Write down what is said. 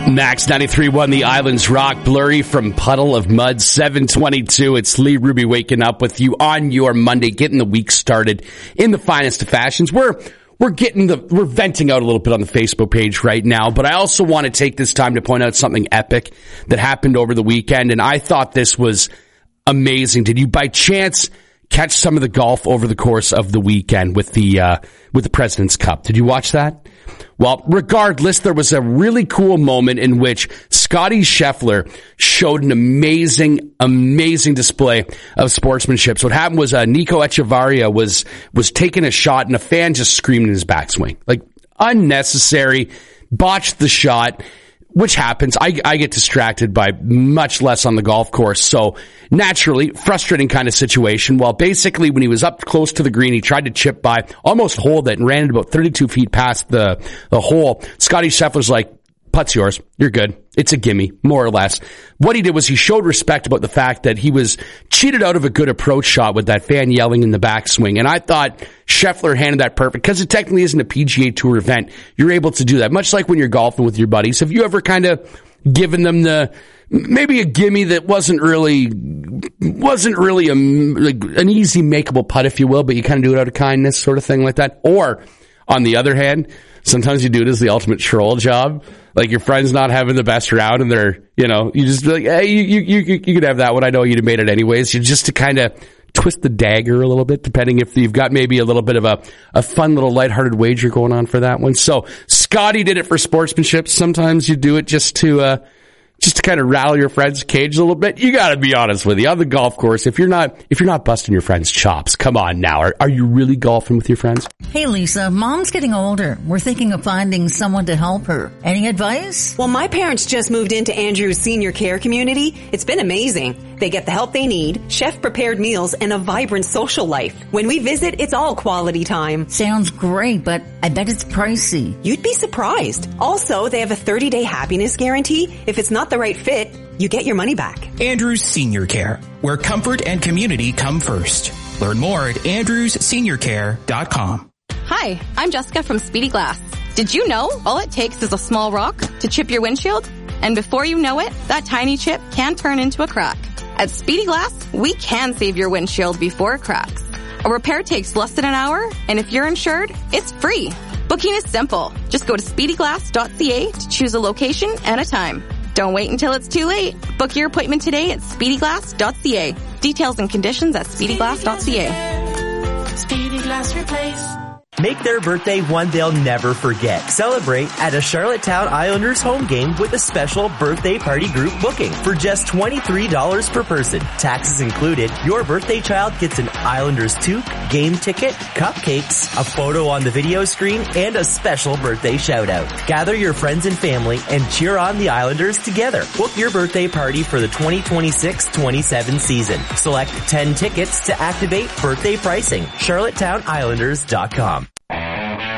Max 93.1, the Islands Rock, blurry from Puddle of Mud, 7:22. It's Lee Ruby waking up with you on your Monday, getting the week started in the finest of fashions. We're venting out a little bit on the Facebook page right now, but I also want to take this time to point out something epic that happened over the weekend, and I thought this was amazing. Did you by chance catch some of the golf over the course of the weekend with the President's Cup? Did you watch that? Well, regardless, there was a really cool moment in which Scottie Scheffler showed an amazing display of sportsmanship. So what happened was Nico Echevarria was taking a shot and a fan just screamed in his backswing. Like, unnecessary, botched the shot, which happens. I get distracted by much less on the golf course. So naturally, frustrating kind of situation. Well, basically when he was up close to the green, he tried to chip by, almost holed it and ran it about 32 feet past the hole. Scottie Scheffler's like, putt's yours. You're good. It's a gimme, more or less. What he did was he showed respect about the fact that he was cheated out of a good approach shot with that fan yelling in the backswing. And I thought Scheffler handled that perfect because it technically isn't a PGA Tour event. You're able to do that. Much like when you're golfing with your buddies. Have you ever kind of given them maybe a gimme that wasn't really an easy makeable putt, if you will, but you kind of do it out of kindness, sort of thing like that? Or on the other hand, sometimes you do it as the ultimate troll job. Like your friend's not having the best round and they're, you just be like, hey, you could have that one. I know you'd have made it anyways. You just to kind of twist the dagger a little bit, depending if you've got maybe a little bit of a fun little lighthearted wager going on for that one. So Scotty did it for sportsmanship. Sometimes you do it just to kind of rattle your friend's cage a little bit. You got to be honest with you. On the golf course, if you're not busting your friend's chops, come on now. Are you really golfing with your friends? Hey, Lisa, Mom's getting older. We're thinking of finding someone to help her. Any advice? Well, my parents just moved into Andrew's senior care community. It's been amazing. They get the help they need, chef-prepared meals, and a vibrant social life. When we visit, it's all quality time. Sounds great, but I bet it's pricey. You'd be surprised. Also, they have a 30-day happiness guarantee. If it's not the right fit, you get your money back. Andrews Senior Care, where comfort and community come first. Learn more at andrewsseniorcare.com. Hi, I'm Jessica from Speedy Glass. Did you know all it takes is a small rock to chip your windshield? And before you know it, that tiny chip can turn into a crack. At Speedy Glass, we can save your windshield before it cracks. A repair takes less than an hour, and if you're insured, it's free. Booking is simple. Just go to speedyglass.ca to choose a location and a time. Don't wait until it's too late. Book your appointment today at speedyglass.ca. Details and conditions at speedyglass.ca. Speedy Glass Replace. Make their birthday one they'll never forget. Celebrate at a Charlottetown Islanders home game with a special birthday party group booking for just $23 per person. Taxes included. Your birthday child gets an Islanders toque, game ticket, cupcakes, a photo on the video screen, and a special birthday shout out. Gather your friends and family and cheer on the Islanders together. Book your birthday party for the 2026-27 season. Select 10 tickets to activate birthday pricing. CharlottownIslanders.com.